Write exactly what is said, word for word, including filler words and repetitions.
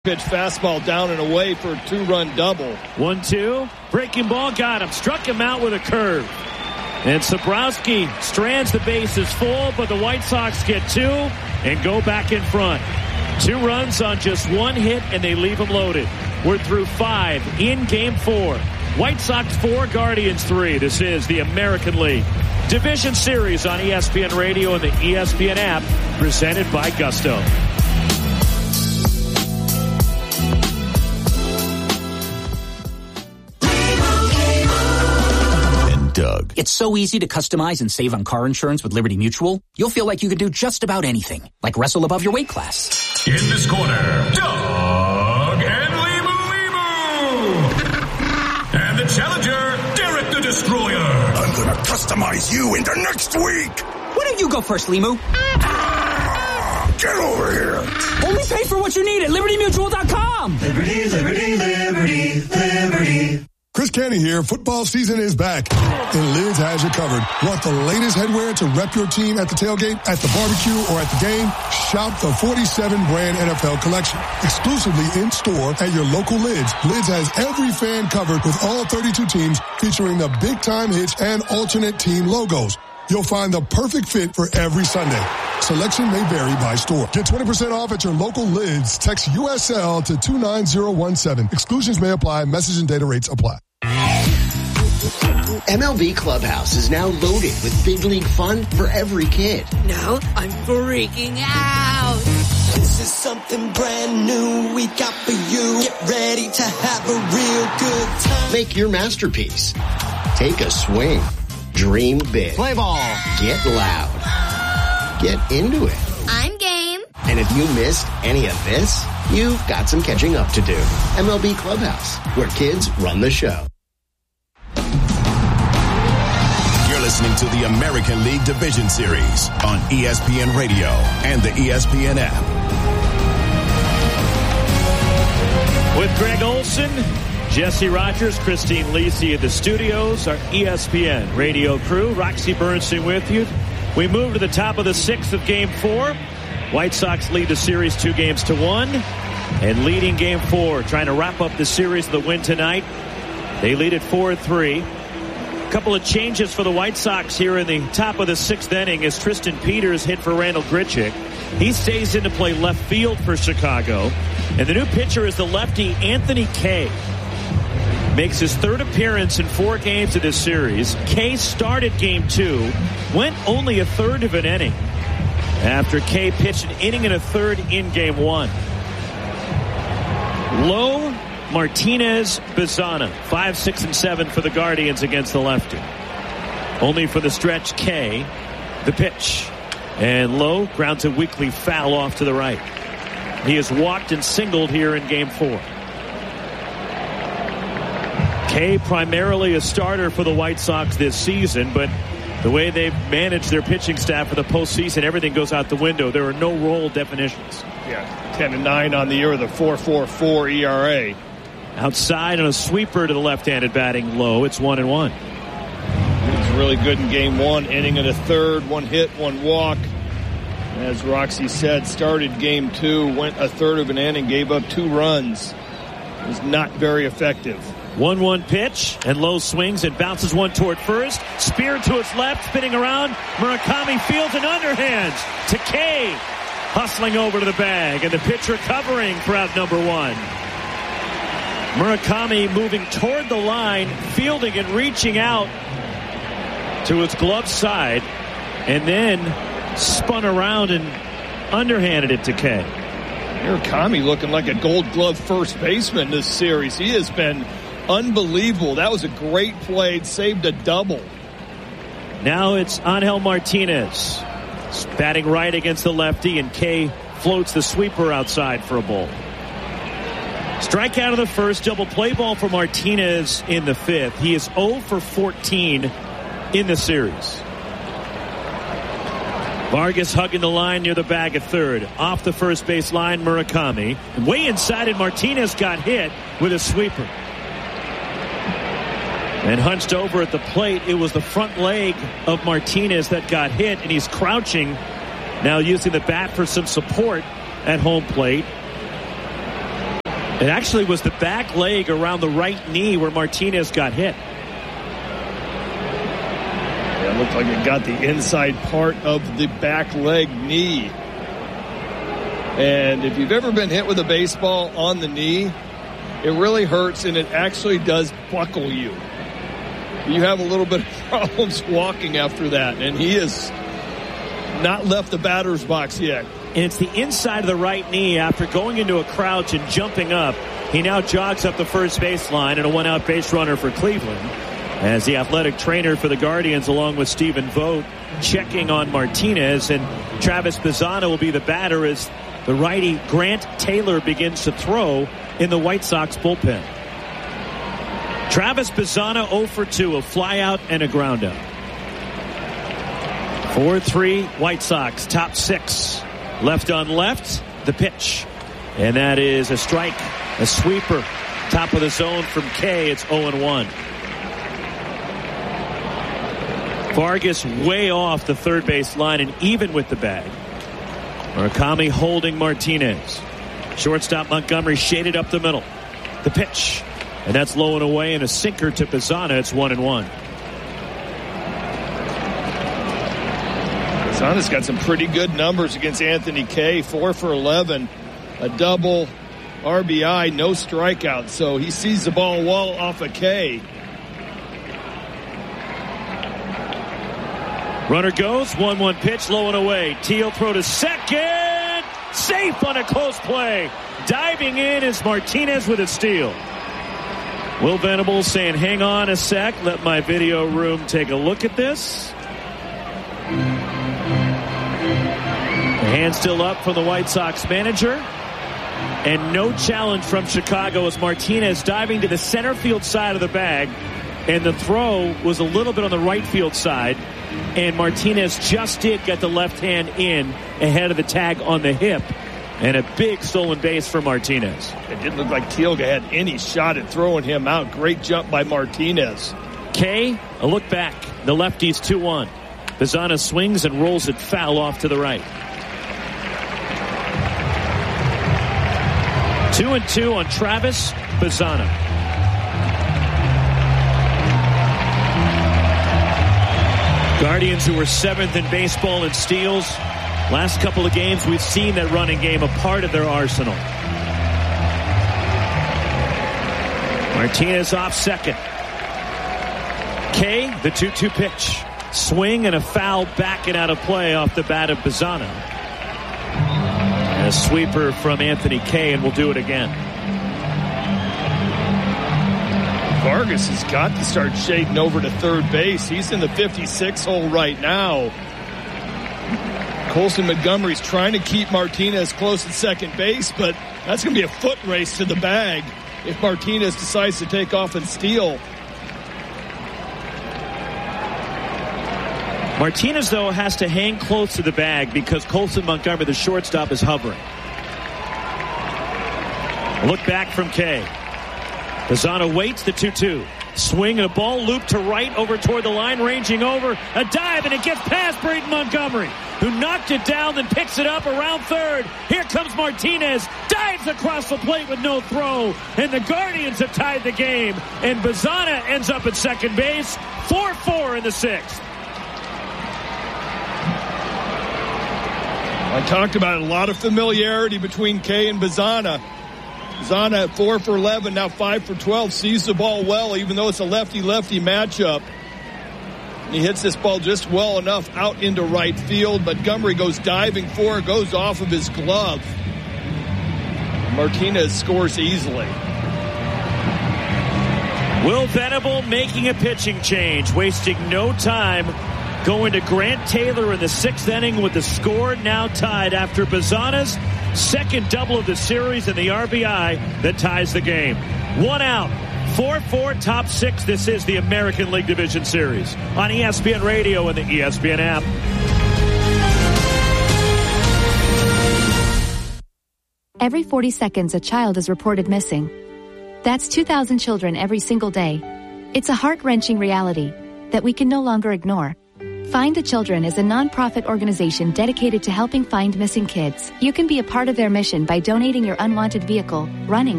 Pitch fastball down and away for a two-run double. one two. Breaking ball got him. Struck him out with a curve. And Sabrowski strands the bases full, but the White Sox get two and go back in front. Two runs on just one hit, and they leave them loaded. We're through five in game four. White Sox four, Guardians three. This is the American League Division Series on E S P N Radio and the E S P N app, presented by Gusto. Doug. It's so easy to customize and save on car insurance with Liberty Mutual. You'll feel like you can do just about anything, like wrestle above your weight class. In this corner, Doug and Limu Limu. And the challenger, Derek the Destroyer. I'm gonna customize you into next week. Why don't you go first, Limu? Ah, get over here. Only pay for what you need at Liberty Mutual dot com. Liberty, Liberty, Liberty, Liberty. Chris Canty here. Football season is back, and Lids has you covered. Want the latest headwear to rep your team at the tailgate, at the barbecue, or at the game? Shop the forty-seven brand N F L collection, exclusively in store at your local Lids. Lids has every fan covered with all thirty-two teams, featuring the big time hits and alternate team logos. You'll find the perfect fit for every Sunday. Selection may vary by store. Get twenty percent off at your local Lids. Text U S L to two nine zero one seven. Exclusions may apply. Message and data rates apply. M L B Clubhouse is now loaded with big league fun for every kid. Now I'm freaking out. This is something brand new we got for you. Get ready to have a real good time. Make your masterpiece. Take a swing. Dream big. Play ball. Get loud. Get into it. I'm game. And if you missed any of this, you've got some catching up to do. M L B Clubhouse, where kids run the show. You're listening to the American League Division Series on E S P N Radio and the E S P N app. With Greg Olson, Jesse Rogers, Christine Lisi in the studios, our E S P N radio crew, Roxy Bernstein with you. We move to the top of the sixth of game four. White Sox lead the series two games to one. And leading game four, trying to wrap up the series with a win tonight. They lead at four three. A couple of changes for the White Sox here in the top of the sixth inning as Tristan Peters hit for Randal Grichuk. He stays in to play left field for Chicago. And the new pitcher is the lefty Anthony Kay. Makes his third appearance in four games of this series. Kay started game two, went only a third of an inning after Kay pitched an inning and a third in game one. Lowe, Martinez, Bazana, five, six, and seven for the Guardians against the lefty. Only for the stretch, Kay, the pitch. And Lowe grounds a weakly foul off to the right. He has walked and singled here in game four. Kay primarily a starter for the White Sox this season, but the way they've managed their pitching staff for the postseason, everything goes out the window. There are no role definitions. Yeah, ten and nine on the year with a four point four four E R A. Outside on a sweeper to the left-handed batting Low, it's one and one. He was really good in game one, inning and a third, one hit, one walk. As Roxy said, started game two, went a third of an inning, gave up two runs. It was not very effective. one one pitch, and Lowe swings and bounces one toward first. Spear to its left, spinning around. Murakami fields an underhand to Kay. Hustling over to the bag, and the pitcher covering for out number one. Murakami moving toward the line, fielding and reaching out to his glove side, and then spun around and underhanded it to Kay. Murakami looking like a gold glove first baseman this series. He has been unbelievable. That was a great play. Saved a double. Now it's Angel Martinez batting right against the lefty, and Kay floats the sweeper outside for a ball. Strikeout of the first, double play ball for Martinez in the fifth. He is oh for fourteen in the series. Vargas hugging the line near the bag at third. Off the first base line, Murakami. Way inside, and Martinez got hit with a sweeper. And hunched over at the plate, it was the front leg of Martinez that got hit, and he's crouching, now using the bat for some support at home plate. It actually was the back leg around the right knee where Martinez got hit. Yeah, it looked like it got the inside part of the back leg knee. And if you've ever been hit with a baseball on the knee, it really hurts, and it actually does buckle you. You have a little bit of problems walking after that, and he has not left the batter's box yet. And it's the inside of the right knee after going into a crouch and jumping up. He now jogs up the first baseline and a one-out base runner for Cleveland. As the athletic trainer for the Guardians, along with Stephen Vogt, checking on Martinez, and Travis Bazzana will be the batter as the righty Grant Taylor begins to throw in the White Sox bullpen. Travis Bazzana oh for two, a flyout and a ground out. four three White Sox, top six. Left on left, the pitch. And that is a strike, a sweeper. Top of the zone from Kay, it's oh and one. Vargas way off the third base line and even with the bag. Murakami holding Martinez. Shortstop Montgomery shaded up the middle. The pitch. And that's low and away and a sinker to Bazzana. It's one and one. Bazzana's got some pretty good numbers against Anthony Kay. Four for eleven. A double, R B I, no strikeout. So he sees the ball well off of Kay. Runner goes, one one pitch, low and away. Teal throw to second. Safe on a close play. Diving in is Martinez with a steal. Will Venables saying, hang on a sec. Let my video room take a look at this. The hand still up from the White Sox manager. And no challenge from Chicago as Martinez diving to the center field side of the bag. And the throw was a little bit on the right field side. And Martinez just did get the left hand in ahead of the tag on the hip. And a big stolen base for Martinez. It didn't look like Teal'c had any shot at throwing him out. Great jump by Martinez. Kay, a look back. The lefty's two one. Bazzana swings and rolls it foul off to the right. Two and two on Travis Bazzana. Guardians, who were seventh in baseball in steals. Last couple of games, we've seen that running game a part of their arsenal. Martinez off second. Kay, the two two pitch. Swing and a foul backing out of play off the bat of Bazzana. And a sweeper from Anthony Kay, and we'll do it again. Vargas has got to start shading over to third base. He's in the fifty-six hole right now. Colson Montgomery's trying to keep Martinez close at second base, but that's going to be a foot race to the bag if Martinez decides to take off and steal. Martinez, though, has to hang close to the bag because Colson Montgomery, the shortstop, is hovering. A look back from Kay. Bazzana waits, the two two. Swing and a ball loop to right over toward the line, ranging over. A dive, and it gets past Braden Montgomery, who knocked it down, then picks it up around third. Here comes Martinez, dives across the plate with no throw, and the Guardians have tied the game. And Bazzana ends up at second base, four four in the sixth. I talked about a lot of familiarity between Kay and Bazzana. Bazzana at four for eleven, now five for twelve, sees the ball well, even though it's a lefty-lefty matchup. And he hits this ball just well enough out into right field. Montgomery goes diving for it, goes off of his glove. Martinez scores easily. Will Venable making a pitching change, wasting no time, going to Grant Taylor in the sixth inning with the score now tied after Bazzana's second double of the series and the R B I that ties the game. One out. four four, top six. This is the American League Division Series on E S P N Radio and the E S P N app. Every forty seconds, a child is reported missing. That's two thousand children every single day. It's a heart-wrenching reality that we can no longer ignore. Find the Children is a non-profit organization dedicated to helping find missing kids. You can be a part of their mission by donating your unwanted vehicle, running,